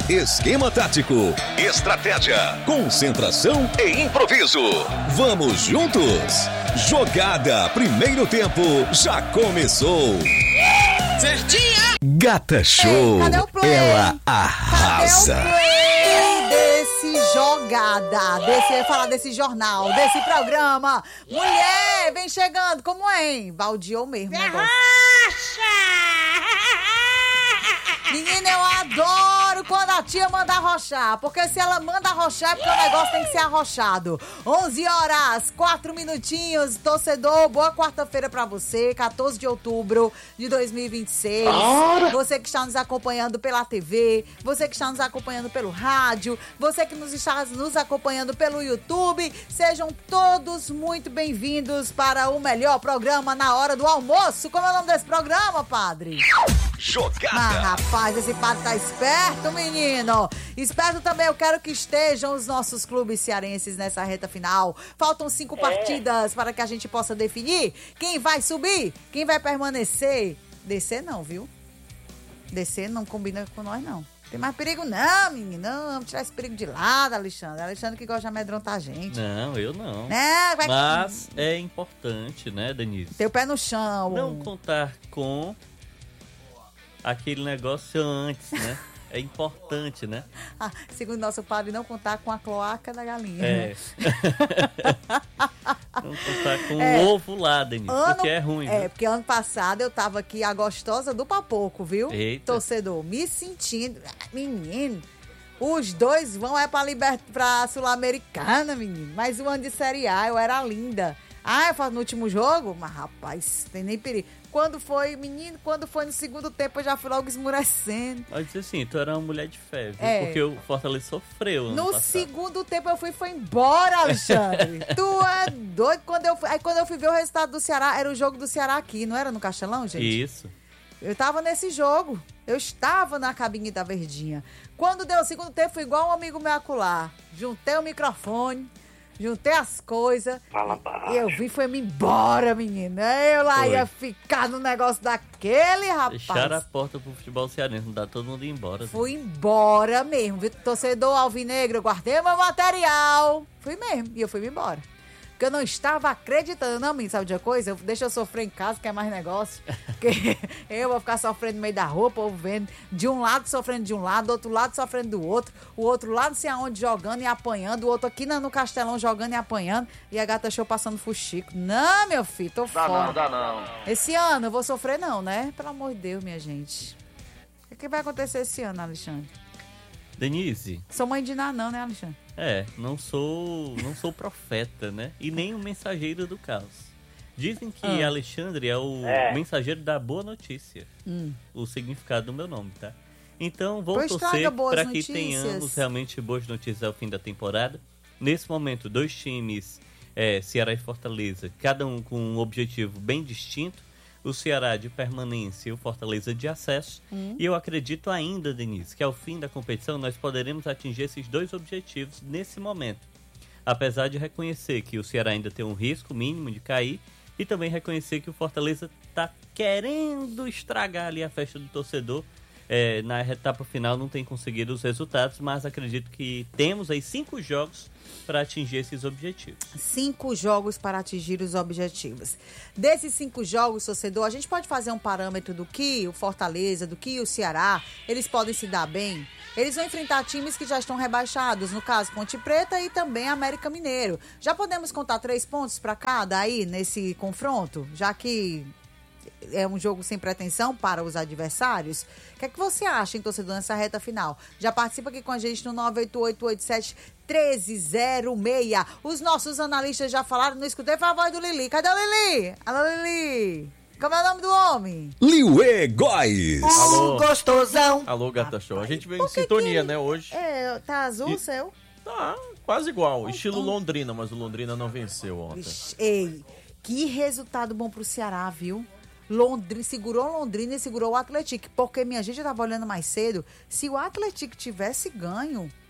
Esquema tático, estratégia, concentração e improviso. Vamos juntos? Jogada Primeiro Tempo já começou. Certinha! Gata Show, cadê o play? ela arrasa. Cadê o play desse jogada? Eu ia falar desse jornal, desse programa. Mulher, vem chegando, como é, hein? Baldeou mesmo o negócio. Menina, eu adoro quando a tia manda arrochar, porque se ela manda arrochar é porque o negócio tem que ser arrochado. 11 horas, 4 minutinhos, torcedor, boa quarta-feira pra você, 14 de outubro de 2026. Você que está nos acompanhando pela TV, você que está nos acompanhando pelo rádio, você que está nos acompanhando pelo YouTube, sejam todos muito bem-vindos para o melhor programa na hora do almoço. Como é o nome desse programa, padre? Jogada. Ah, rapaz, esse padre tá esperto, menino. Esperto também, eu quero que estejam os nossos clubes cearenses nessa reta final. Faltam 5 partidas para que a gente possa definir quem vai subir, quem vai permanecer. Descer não, viu? Descer não combina com nós, não. Tem mais perigo não, menino. Não, vamos tirar esse perigo de lado, Alexandre. Alexandre que gosta de amedrontar a gente. Não, eu não. Vai... Mas é importante, né, Denise? Ter o pé no chão. Não contar com aquele negócio antes, né? É importante, né? Ah, segundo nosso padre, não contar com a cloaca da galinha. É. Não contar com o ovo lá, Denise, porque é ruim. É, porque ano passado eu tava aqui, a gostosa do Papoco, viu? Eita. Torcedor, me sentindo... Menino, os dois vão pra Sul-Americana, menino. Mas o ano de Série A, eu era linda. Ah, eu falo no último jogo? Mas, rapaz, tem nem perigo. Quando foi no segundo tempo, eu já fui logo esmurecendo. Pode dizer assim, tu era uma mulher de fé, viu? É. Porque o Fortaleza sofreu ano No passado. segundo tempo eu foi embora, Alexandre. Tu é doido. Quando eu fui ver o resultado do Ceará, era o jogo do Ceará aqui, não era no Castelão, gente? Isso. Eu tava nesse jogo. Eu estava na cabine da Verdinha. Quando deu o segundo tempo, fui igual um amigo meu acolá. Juntei o microfone, juntei as coisas. Fala baixo. E eu vi, foi-me embora, menina. Eu lá Foi. ia ficar no negócio daquele, rapaz. Deixaram a porta pro futebol cearense, não dá todo mundo ir embora. Fui embora mesmo, viu? Torcedor alvinegro, eu guardei meu material. Fui mesmo, e eu fui embora. Porque eu não estava acreditando. Não, menino, sabe de uma coisa? Deixa eu sofrer em casa, que é mais negócio. Porque eu vou ficar sofrendo no meio da rua, o povo vendo. De um lado sofrendo de um lado, do outro lado sofrendo do outro. O outro lá não sei aonde jogando e apanhando. O outro aqui no Castelão jogando e apanhando. E a Gata Show passando fuxico. Não, meu filho, tô fora. Dá não. Esse ano eu vou sofrer não, né? Pelo amor de Deus, minha gente. O que vai acontecer esse ano, Alexandre? Denise, Sou mãe de Ná não, né, Alexandre? não sou profeta, né? E nem o mensageiro do caos. Dizem que Alexandre é o mensageiro da boa notícia. O significado do meu nome, tá? Então, vou Pois torcer traga boas para que notícias. tenhamos realmente boas notícias ao fim da temporada. Nesse momento, 2 times, Ceará e Fortaleza, cada um com um objetivo bem distinto. O Ceará de permanência e o Fortaleza de acesso. E eu acredito ainda, Denise, que ao fim da competição nós poderemos atingir esses 2 objetivos nesse momento. Apesar de reconhecer que o Ceará ainda tem um risco mínimo de cair e também reconhecer que o Fortaleza está querendo estragar ali a festa do torcedor. Na etapa final não tem conseguido os resultados, mas acredito que temos aí 5 jogos para atingir esses objetivos. 5 jogos para atingir os objetivos. Desses 5 jogos, torcedor, a gente pode fazer um parâmetro do que o Fortaleza, do que o Ceará, eles podem se dar bem? Eles vão enfrentar times que já estão rebaixados, no caso Ponte Preta e também América Mineiro. Já podemos contar 3 pontos para cada aí nesse confronto, já que é um jogo sem pretensão para os adversários. O que é que você acha, hein, torcedor, nessa reta final? Já participa aqui com a gente no 98887-1306. Os nossos analistas já falaram, não escutei, foi a voz do Lili. Cadê o Lili? Alô, Lili. Como é o nome do homem? Liuê Góes. Alô. Gostosão. Alô, Gata Show. A gente veio Por em que sintonia, que- né, hoje. Tá azul o seu? Tá quase igual. Estilo Londrina, mas o Londrina não venceu ontem. Vixe, ei, que resultado bom pro Ceará, viu? Segurou Londrina e segurou o Atlético. Porque, minha gente, eu tava olhando mais cedo, se o Atlético tivesse ganho,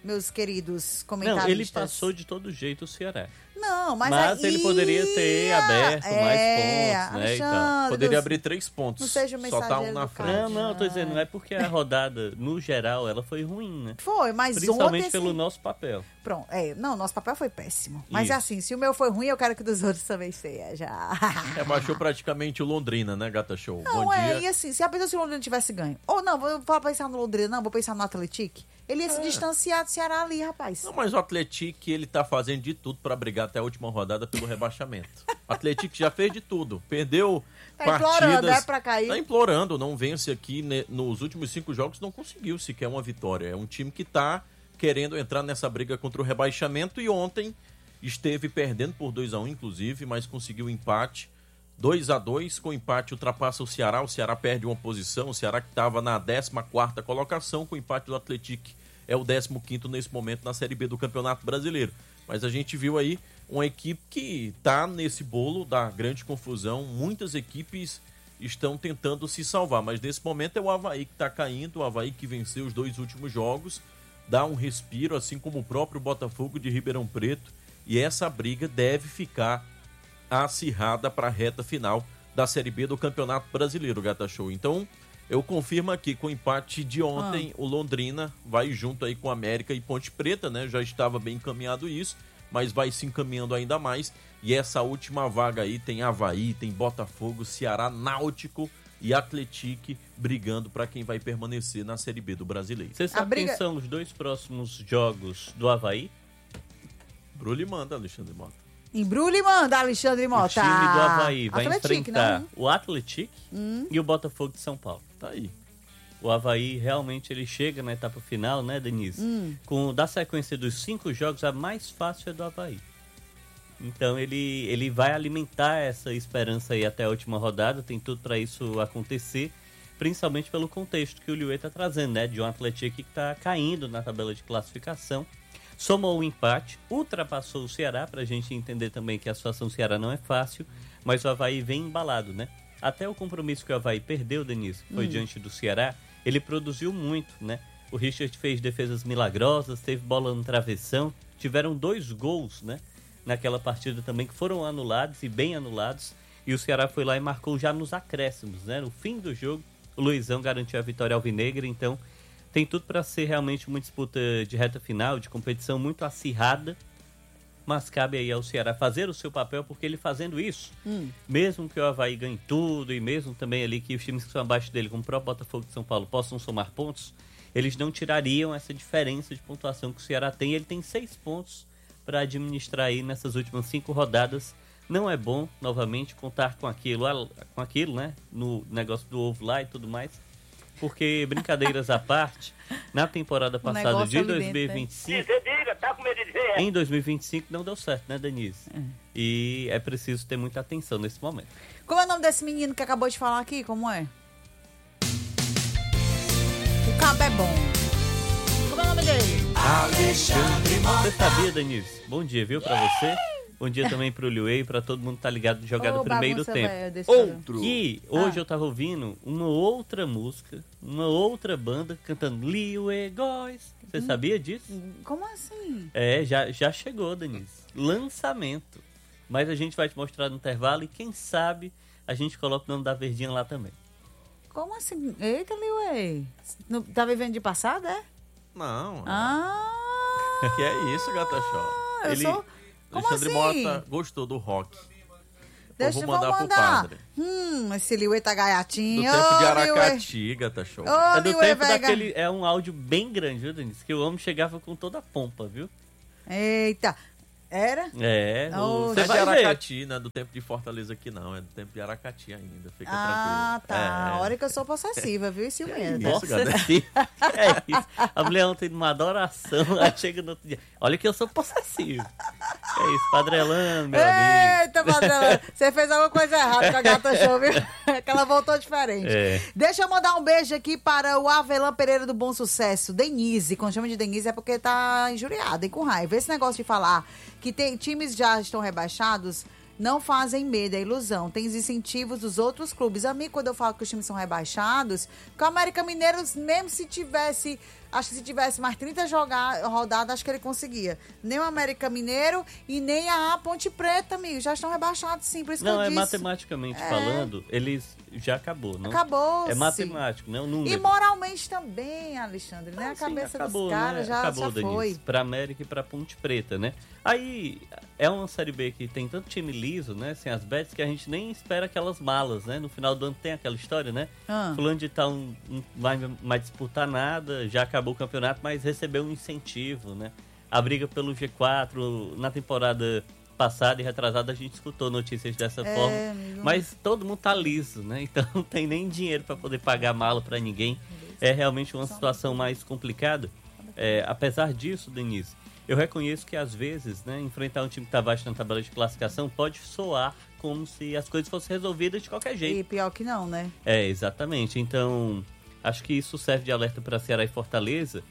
meus queridos Não, comentaristas? ele passou de todo jeito o Ceará. Não, mas ele poderia ter aberto mais pontos, né? E tal. Alexandre, Poderia abrir 3 pontos. não seja o só tá mensageiro um na do frente. cara. Não, eu tô dizendo, não é porque a rodada, no geral, ela foi ruim, né? Foi, mas Principalmente ontem... pelo assim, nosso papel. Pronto, não, nosso papel foi péssimo. Mas Isso. assim, se o meu foi ruim, eu quero que dos outros também seja. Já. Baixou praticamente o Londrina, né, Gata Show? Não, Bom dia. e assim, se a pessoa se o Londrina tivesse ganho, ou não, vou pensar no Londrina, não, vou pensar no Atlético, ele ia se distanciar do Ceará ali, rapaz. Não, mas o Atlético, ele tá fazendo de tudo pra brigar até a última rodada pelo rebaixamento. O Atlético já fez de tudo. Perdeu Tá partidas. implorando, né, pra cair. Tá implorando, não vence aqui nos últimos 5 jogos, não conseguiu sequer uma vitória. É um time que tá querendo entrar nessa briga contra o rebaixamento e ontem esteve perdendo por 2-1, inclusive, mas conseguiu empate. 2-2, com empate ultrapassa o Ceará perde uma posição, o Ceará que estava na 14ª colocação, com o empate do Atlético é o 15º nesse momento na Série B do Campeonato Brasileiro. Mas a gente viu aí uma equipe que está nesse bolo da grande confusão, muitas equipes estão tentando se salvar, mas nesse momento é o Avaí que está caindo, o Avaí que venceu os 2 últimos jogos, dá um respiro, assim como o próprio Botafogo de Ribeirão Preto, e essa briga deve ficar acirrada para a reta final da Série B do Campeonato Brasileiro, Gata Show. Então, eu confirmo aqui, com o empate de ontem, o Londrina vai junto aí com América e Ponte Preta, né? Já estava bem encaminhado isso, mas vai se encaminhando ainda mais. E essa última vaga aí tem Avaí, tem Botafogo, Ceará, Náutico e Atlético brigando para quem vai permanecer na Série B do Brasileiro. Você sabe quem são os 2 próximos jogos do Avaí? Brulho manda, Alexandre Mota. Embrulhe e manda, Alexandre Mota. O time do Avaí vai Atlético, enfrentar não? o Atlético e o Botafogo de São Paulo. Tá aí. O Avaí realmente ele chega na etapa final, né, Denise? Da sequência dos 5 jogos, a mais fácil é do Avaí. Então ele vai alimentar essa esperança aí até a última rodada, tem tudo para isso acontecer, principalmente pelo contexto que o Liuê está trazendo, né? De um Atlético que está caindo na tabela de classificação. Somou o empate, ultrapassou o Ceará, pra gente entender também que a situação do Ceará não é fácil, mas o Avaí vem embalado, né? Até o compromisso que o Avaí perdeu, Denise, que foi diante do Ceará, ele produziu muito, né? O Richard fez defesas milagrosas, teve bola no travessão, tiveram 2 gols, né? Naquela partida também, que foram anulados e bem anulados, e o Ceará foi lá e marcou já nos acréscimos, né? No fim do jogo, o Luizão garantiu a vitória alvinegra, então tem tudo para ser realmente uma disputa de reta final, de competição muito acirrada, mas cabe aí ao Ceará fazer o seu papel, porque ele fazendo isso, mesmo que o Avaí ganhe tudo, e mesmo também ali que os times que são abaixo dele, como o próprio Botafogo de São Paulo, possam somar pontos, eles não tirariam essa diferença de pontuação que o Ceará tem. Ele tem 6 pontos para administrar aí nessas últimas 5 rodadas. Não é bom, novamente, contar com aquilo, né, no negócio do ovo lá e tudo mais, porque, brincadeiras à parte, na temporada passada de 2025, em 2025 não deu certo, né, Denise? E é preciso ter muita atenção nesse momento. Como é o nome desse menino que acabou de falar aqui? Como é? O cabo é bom. Como é o nome dele? Alexandre Mota. Você sabia, Denise? Bom dia, viu, pra você? Bom dia também pro Liuê e pra todo mundo que tá ligado no Jogada do Primeiro Tempo. Outro. E hoje eu tava ouvindo uma outra música, uma outra banda cantando Liuê Góis. Você sabia disso? Como assim? É, já chegou, Denise. Lançamento. Mas a gente vai te mostrar no intervalo e quem sabe a gente coloca o nome da Verdinha lá também. Como assim? Eita, Liuê. Tá vivendo de passado, é? Não. Que é isso, Gata Show? Como Alexandre assim? Mota gostou do rock. Deixa eu mandar pro padre. Esse Liuê tá gaiatinho. Do tempo de Aracati, Gata Show. É do tempo daquele... É um áudio bem grande, viu, Denise? Que o homem chegava com toda a pompa, viu? Eita. Era? É. Não é de Aracati, não é do tempo de Fortaleza aqui, não. É do tempo de Aracati ainda. Fica tranquilo. Tá. A hora que eu sou possessiva, viu? Isso mesmo. Nossa, é isso. A mulher ontem numa adoração, aí chega no outro dia. Olha que eu sou possessivo. É isso, Padrelando, meu amigo. Eita, Padrelando. Você fez alguma coisa errada com a Gata Show, viu? Que ela voltou diferente. Deixa eu mandar um beijo aqui para o Avelã Pereira do Bom Sucesso. Denise. Quando chama de Denise é porque tá injuriada e com raiva. Esse negócio de falar que times já estão rebaixados não fazem medo, é ilusão. Tem os incentivos dos outros clubes. A mim, quando eu falo que os times são rebaixados, porque o América Mineiro, mesmo se tivesse Acho que se tivesse mais 30 rodadas, acho que ele conseguia. Nem o América Mineiro e nem a Ponte Preta, amigo. Já estão rebaixados, sim, por isso que eu disse. Matematicamente falando, eles já acabou, não? Acabou, É matemático, não é um número. E moralmente também, Alexandre, né? A cabeça acabou, dos caras né? já Denise, foi. Pra América e pra Ponte Preta, né? Aí, é uma Série B que tem tanto time liso, né? Sem as bets, que a gente nem espera aquelas malas, né? No final do ano tem aquela história, né? Fulano de tal não vai mais disputar nada, já acabou o campeonato, mas recebeu um incentivo, né? A briga pelo G4 na temporada passada e retrasada a gente escutou notícias dessa forma, mas todo mundo tá liso, né? Então não tem nem dinheiro para poder pagar mala para ninguém. É realmente uma situação mais complicada. Apesar disso, Denise, eu reconheço que às vezes, né, enfrentar um time que tá abaixo na tabela de classificação pode soar como se as coisas fossem resolvidas de qualquer jeito. E pior que não, né? Exatamente. Então, acho que isso serve de alerta para Ceará e Fortaleza,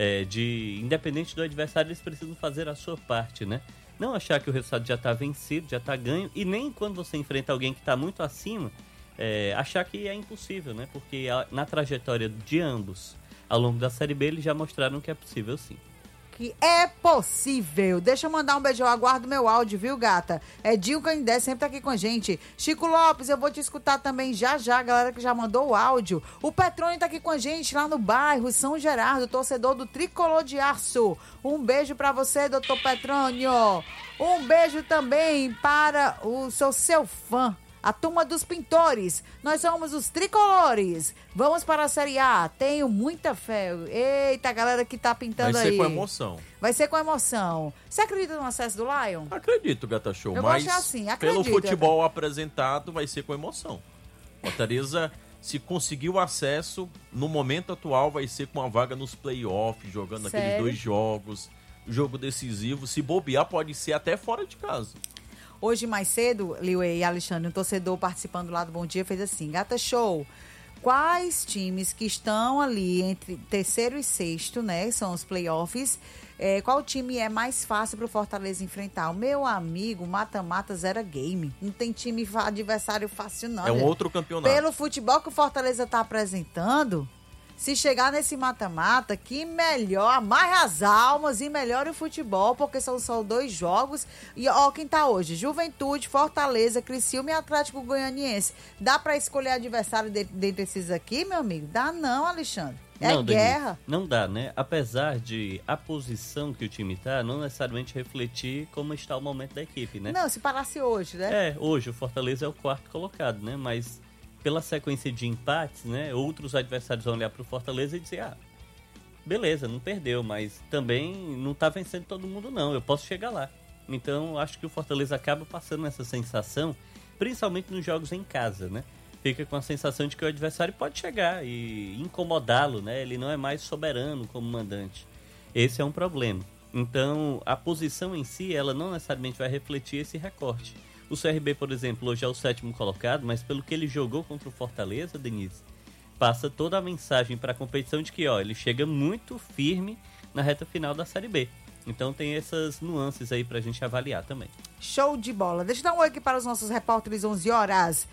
independente do adversário, eles precisam fazer a sua parte, né? Não achar que o resultado já está vencido, já está ganho, e nem quando você enfrenta alguém que está muito acima, achar que é impossível, né? Porque na trajetória de ambos, ao longo da Série B, eles já mostraram que é possível sim. Que é possível. Deixa eu mandar um beijo, eu aguardo meu áudio, viu, gata? Dinho Canindé sempre tá aqui com a gente. Chico Lopes, eu vou te escutar também já, galera que já mandou o áudio. O Petrônio tá aqui com a gente lá no bairro São Gerardo, torcedor do Tricolor de Aço. Um beijo pra você, doutor Petrônio. Um beijo também para o seu fã, a turma dos pintores. Nós somos os tricolores. Vamos para a Série A. Tenho muita fé. Eita, a galera que tá pintando aí. Vai ser com emoção. Vai ser com emoção. Você acredita no acesso do Lion? Acredito, Gata Show. Eu mas gosto assim, acredito. pelo futebol apresentado, vai ser com emoção. Fortaleza, se conseguir o acesso, no momento atual, vai ser com uma vaga nos playoffs, jogando aqueles 2 jogos. Jogo decisivo. Se bobear, pode ser até fora de casa. Hoje, mais cedo, Liuê e Alexandre, um torcedor participando lá do Bom Dia, fez assim: Gata Show, quais times que estão ali entre terceiro e sexto, né, são os playoffs, qual time é mais fácil pro Fortaleza enfrentar? O meu amigo, mata-mata zero game. Não tem time adversário fácil, não. É um outro campeonato. Pelo futebol que o Fortaleza tá apresentando, se chegar nesse mata-mata, que melhor, amarre as almas e melhore o futebol, porque são só 2 jogos. E ó, quem tá hoje? Juventude, Fortaleza, Criciúma e Atlético Goianiense. Dá pra escolher adversário dentre esses aqui, meu amigo? Dá não, Alexandre. Não, guerra. Denise, não dá, né? Apesar de a posição que o time tá, não necessariamente refletir como está o momento da equipe, né? Não, se parasse hoje, né? Hoje o Fortaleza é o 4º colocado, né? Mas pela sequência de empates, né, outros adversários vão olhar para o Fortaleza e dizer, beleza, não perdeu, mas também não tá vencendo todo mundo não, eu posso chegar lá. Então, acho que o Fortaleza acaba passando essa sensação, principalmente nos jogos em casa, né? Fica com a sensação de que o adversário pode chegar e incomodá-lo, né? Ele não é mais soberano como mandante. Esse é um problema. Então, a posição em si, ela não necessariamente vai refletir esse recorte. O CRB, por exemplo, hoje é o 7º colocado, mas pelo que ele jogou contra o Fortaleza, Denise, passa toda a mensagem para a competição de que ele chega muito firme na reta final da Série B. Então tem essas nuances aí pra gente avaliar também. Show de bola. Deixa eu dar um oi aqui para os nossos repórteres, 11 horas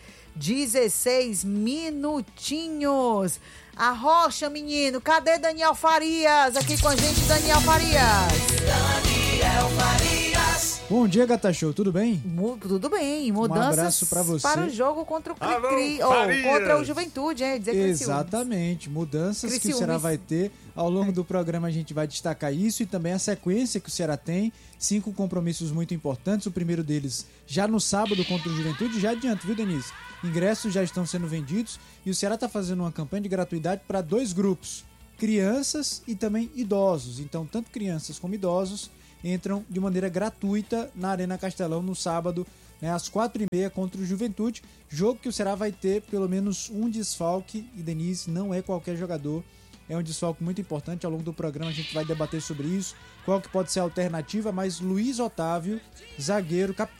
16 minutinhos. A Rocha, menino, cadê Daniel Farias? Aqui com a gente, Daniel Farias. Daniel Farias. Bom dia, Gata Show, tudo bem? Tudo bem, mudanças Um abraço pra você. para o jogo contra o Cri-Cri, ou contra o Juventude, dizer Exatamente, mudanças que o Ceará vai ter. Ao longo do programa a gente vai destacar isso e também a sequência que o Ceará tem. 5 compromissos muito importantes, o primeiro deles já no sábado contra o Juventude. Já adianto, viu, Denise? Ingressos já estão sendo vendidos e o Ceará está fazendo uma campanha de gratuidade para 2 grupos, crianças e também idosos. Então, tanto crianças como idosos entram de maneira gratuita na Arena Castelão no sábado, né, às 4h30 contra o Juventude. Jogo que o Ceará vai ter pelo menos um desfalque, e Denise, não é qualquer jogador, é um desfalque muito importante. Ao longo do programa a gente vai debater sobre isso, qual que pode ser a alternativa, mas Luiz Otávio, zagueiro,